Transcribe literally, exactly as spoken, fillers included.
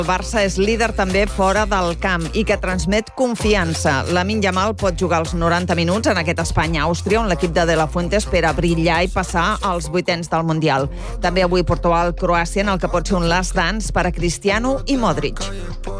El Barça és líder també fora del camp i que transmet confiança. Lamine Yamal pot jugar els noranta minuts en aquest Espanya-Àustria, on l'equip de De La Fuente espera brillar i passar als vuitens del Mundial. També avui Portugal-Croàcia, en el que pot ser un last dance per a Cristiano i Modric.